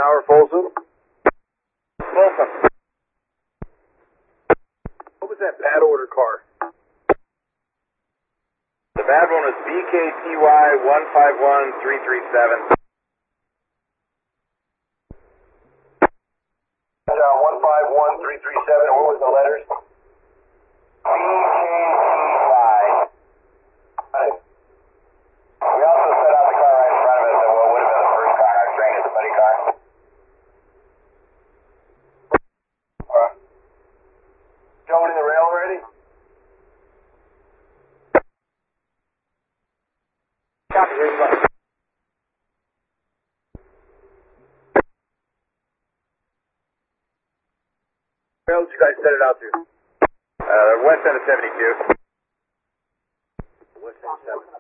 Tower Folsom. Folsom. What was that bad order car? The bad one was BKTY 151337. 151337, what was the letters? BKTY. We also set out the car right in front of us, so what would have been the first car in our train is the buddy car. Going in the rail already? Copy, here's one. Where else you guys set it out to? West end of 72. West End 7.